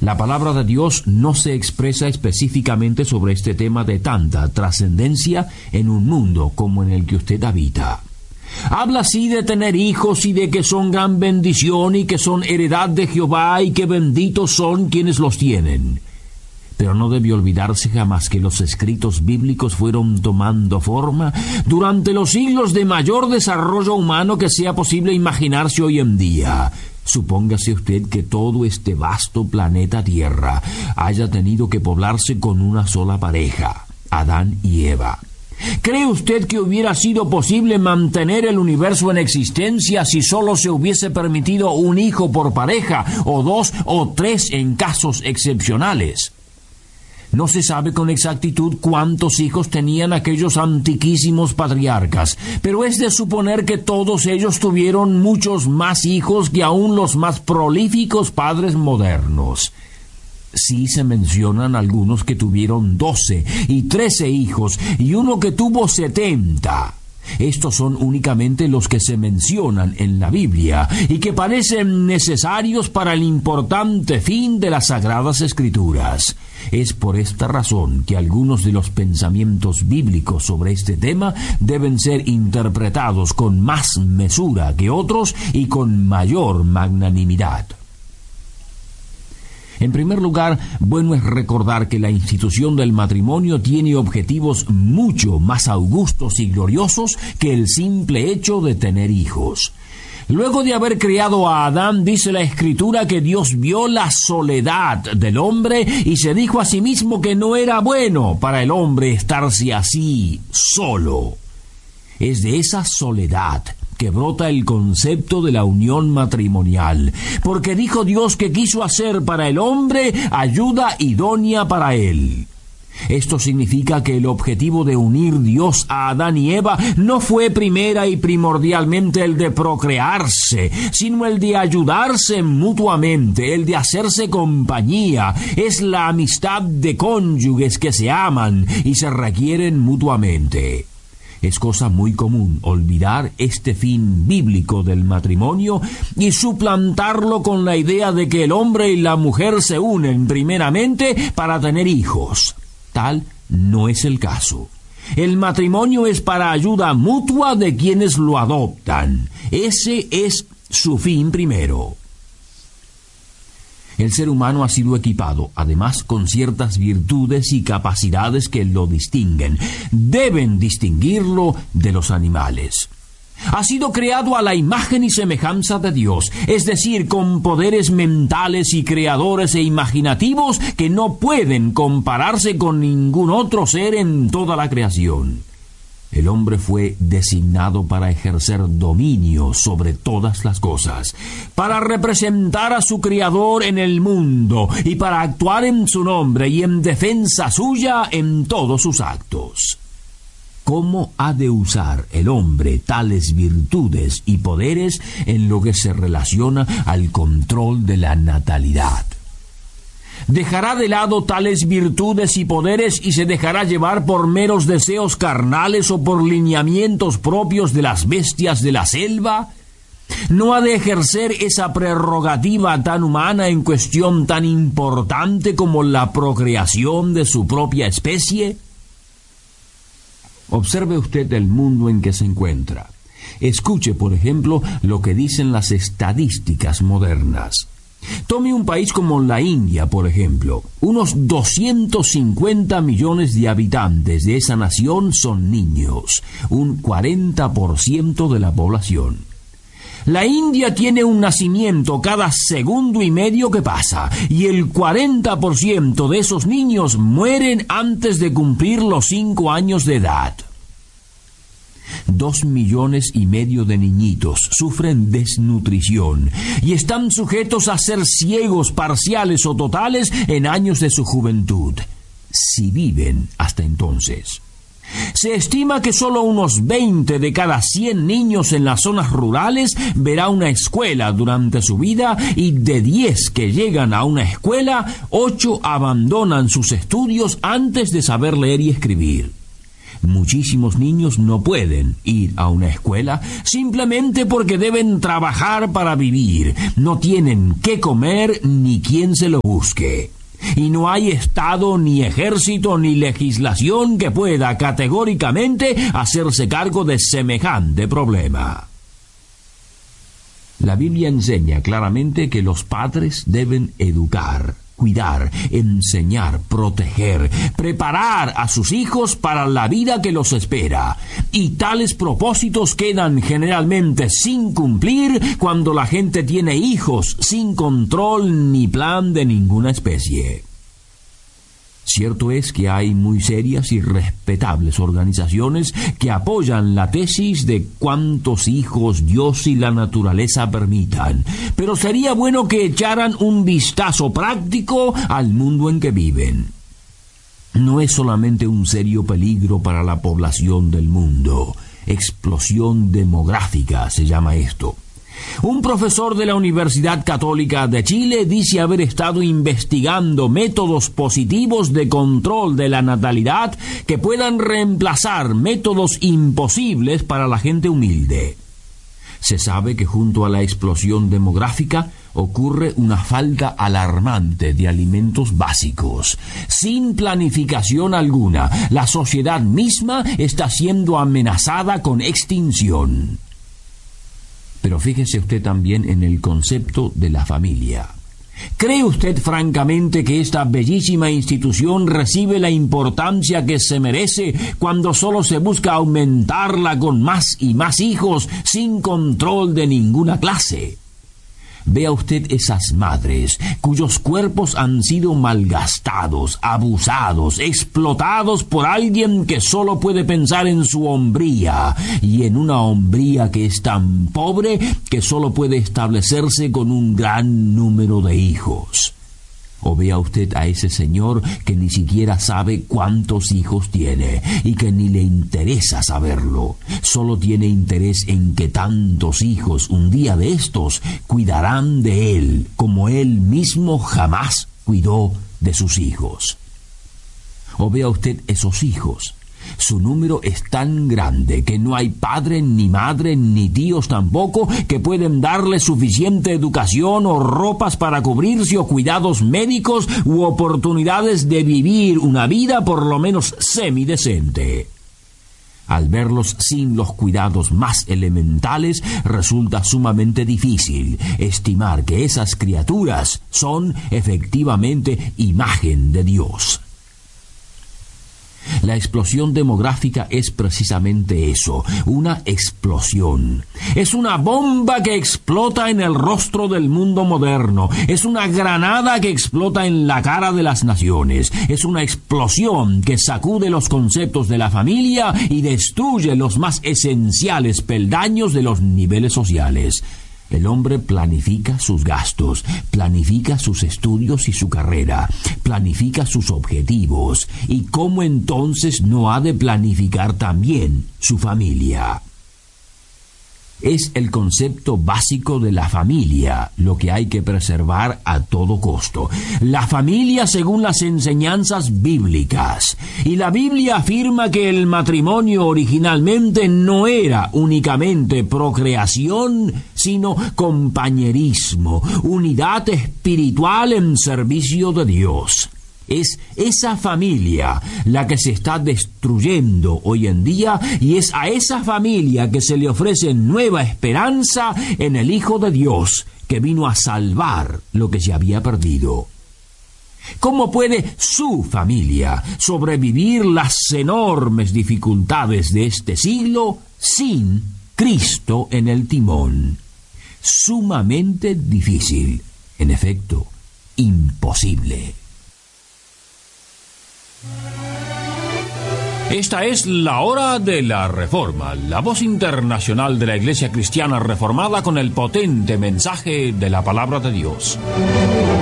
La palabra de Dios no se expresa específicamente sobre este tema de tanta trascendencia en un mundo como en el que usted habita. Habla así de tener hijos y de que son gran bendición y que son heredad de Jehová y que benditos son quienes los tienen. Pero no debe olvidarse jamás que los escritos bíblicos fueron tomando forma durante los siglos de mayor desarrollo humano que sea posible imaginarse hoy en día. Supóngase usted que todo este vasto planeta Tierra haya tenido que poblarse con una sola pareja, Adán y Eva. ¿Cree usted que hubiera sido posible mantener el universo en existencia si solo se hubiese permitido un hijo por pareja, o dos o tres en casos excepcionales? No se sabe con exactitud cuántos hijos tenían aquellos antiquísimos patriarcas, pero es de suponer que todos ellos tuvieron muchos más hijos que aún los más prolíficos padres modernos. Sí se mencionan algunos que tuvieron 12 y 13 hijos y uno que tuvo 70. Estos son únicamente los que se mencionan en la Biblia y que parecen necesarios para el importante fin de las Sagradas Escrituras. Es por esta razón que algunos de los pensamientos bíblicos sobre este tema deben ser interpretados con más mesura que otros y con mayor magnanimidad. En primer lugar, bueno es recordar que la institución del matrimonio tiene objetivos mucho más augustos y gloriosos que el simple hecho de tener hijos. Luego de haber creado a Adán, dice la Escritura que Dios vio la soledad del hombre y se dijo a sí mismo que no era bueno para el hombre estarse así, solo. Es de esa soledad que brota el concepto de la unión matrimonial, porque dijo Dios que quiso hacer para el hombre ayuda idónea para él. Esto significa que el objetivo de unir Dios a Adán y Eva no fue primera y primordialmente el de procrearse, sino el de ayudarse mutuamente, el de hacerse compañía. Es la amistad de cónyuges que se aman y se requieren mutuamente. Es cosa muy común olvidar este fin bíblico del matrimonio y suplantarlo con la idea de que el hombre y la mujer se unen primeramente para tener hijos. Tal no es el caso. El matrimonio es para ayuda mutua de quienes lo adoptan. Ese es su fin primero. El ser humano ha sido equipado, además, con ciertas virtudes y capacidades que lo distinguen. Deben distinguirlo de los animales. Ha sido creado a la imagen y semejanza de Dios, es decir, con poderes mentales y creadores e imaginativos que no pueden compararse con ningún otro ser en toda la creación. El hombre fue designado para ejercer dominio sobre todas las cosas, para representar a su Creador en el mundo y para actuar en su nombre y en defensa suya en todos sus actos. ¿Cómo ha de usar el hombre tales virtudes y poderes en lo que se relaciona al control de la natalidad? Dejará de lado tales virtudes y poderes y se dejará llevar por meros deseos carnales o por lineamientos propios de las bestias de la selva. ¿No ha de ejercer esa prerrogativa tan humana en cuestión tan importante como la procreación de su propia especie? Observe usted el mundo en que se encuentra. Escuche, por ejemplo, lo que dicen las estadísticas modernas. Tome un país como la India, por ejemplo. Unos 250 millones de habitantes de esa nación son niños, un 40% de la población. La India tiene un nacimiento cada segundo y medio que pasa, y el 40% de esos niños mueren antes de cumplir los 5 años de edad. 2,5 millones de niñitos sufren desnutrición y están sujetos a ser ciegos parciales o totales en años de su juventud, si viven hasta entonces. Se estima que solo unos 20 de cada 100 niños en las zonas rurales verá una escuela durante su vida, y de 10 que llegan a una escuela, 8 abandonan sus estudios antes de saber leer y escribir. Muchísimos niños no pueden ir a una escuela simplemente porque deben trabajar para vivir. No tienen qué comer ni quien se lo busque. Y no hay Estado, ni ejército, ni legislación que pueda categóricamente hacerse cargo de semejante problema. La Biblia enseña claramente que los padres deben educar, cuidar, enseñar, proteger, preparar a sus hijos para la vida que los espera. Y tales propósitos quedan generalmente sin cumplir cuando la gente tiene hijos sin control ni plan de ninguna especie. Cierto es que hay muy serias y respetables organizaciones que apoyan la tesis de cuántos hijos Dios y la naturaleza permitan, pero sería bueno que echaran un vistazo práctico al mundo en que viven. No es solamente un serio peligro para la población del mundo, explosión demográfica se llama esto. Un profesor de la Universidad Católica de Chile dice haber estado investigando métodos positivos de control de la natalidad que puedan reemplazar métodos imposibles para la gente humilde. Se sabe que junto a la explosión demográfica ocurre una falta alarmante de alimentos básicos. Sin planificación alguna, la sociedad misma está siendo amenazada con extinción. Pero fíjese usted también en el concepto de la familia. ¿Cree usted francamente que esta bellísima institución recibe la importancia que se merece cuando solo se busca aumentarla con más y más hijos sin control de ninguna clase? Vea usted esas madres cuyos cuerpos han sido malgastados, abusados, explotados por alguien que solo puede pensar en su hombría, y en una hombría que es tan pobre que solo puede establecerse con un gran número de hijos. O vea usted a ese señor que ni siquiera sabe cuántos hijos tiene y que ni le interesa saberlo. Solo tiene interés en que tantos hijos un día de estos cuidarán de él como él mismo jamás cuidó de sus hijos. O vea usted esos hijos. Su número es tan grande que no hay padre, ni madre, ni tíos tampoco que pueden darle suficiente educación o ropas para cubrirse o cuidados médicos u oportunidades de vivir una vida por lo menos semidecente. Al verlos sin los cuidados más elementales, resulta sumamente difícil estimar que esas criaturas son efectivamente imagen de Dios. La explosión demográfica es precisamente eso, una explosión. Es una bomba que explota en el rostro del mundo moderno. Es una granada que explota en la cara de las naciones. Es una explosión que sacude los conceptos de la familia y destruye los más esenciales peldaños de los niveles sociales. El hombre planifica sus gastos, planifica sus estudios y su carrera, planifica sus objetivos. ¿Y cómo entonces no ha de planificar también su familia? Es el concepto básico de la familia lo que hay que preservar a todo costo. La familia según las enseñanzas bíblicas. Y la Biblia afirma que el matrimonio originalmente no era únicamente procreación, sino compañerismo, unidad espiritual en servicio de Dios. Es esa familia la que se está destruyendo hoy en día, y es a esa familia que se le ofrece nueva esperanza en el Hijo de Dios, que vino a salvar lo que se había perdido. ¿Cómo puede su familia sobrevivir las enormes dificultades de este siglo sin Cristo en el timón? Sumamente difícil, en efecto, imposible. Esta es la hora de la Reforma, la voz internacional de la Iglesia Cristiana Reformada con el potente mensaje de la Palabra de Dios.